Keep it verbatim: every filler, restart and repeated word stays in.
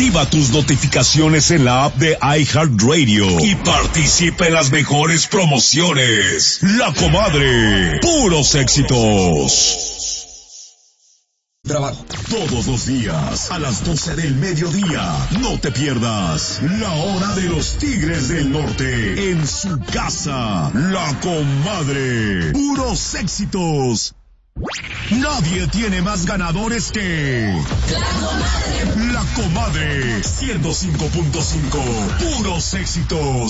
Activa tus notificaciones en la app de iHeartRadio y participa en las mejores promociones. La Comadre, puros éxitos. Trabajo. Todos los días, a las doce del mediodía, no te pierdas La Hora de los Tigres del Norte, en su casa, La Comadre, puros éxitos. Nadie tiene más ganadores que La Comadre. La Comadre, ciento cinco punto cinco, puros éxitos.